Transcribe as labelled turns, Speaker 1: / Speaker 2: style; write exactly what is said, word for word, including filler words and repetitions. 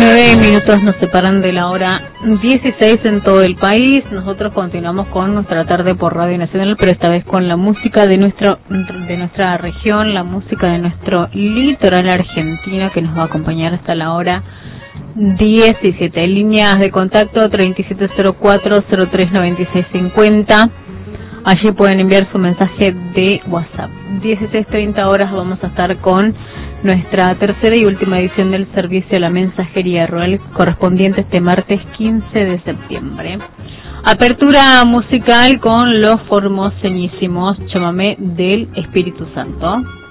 Speaker 1: Nueve minutos nos separan de la hora dieciséis en todo el país. Nosotros continuamos con nuestra tarde por Radio Nacional, pero esta vez con la música de nuestro de nuestra región, la música de nuestro litoral argentino, que nos va a acompañar hasta la hora diecisiete. Líneas de contacto treinta y siete cero cuatro cero tres noventa y seis cincuenta. Allí pueden enviar su mensaje de WhatsApp. dieciséis treinta horas vamos a estar con nuestra tercera y última edición del servicio a la mensajería rural, correspondiente este martes quince de septiembre. Apertura musical con los formoseñísimos Chamamé del Espíritu Santo.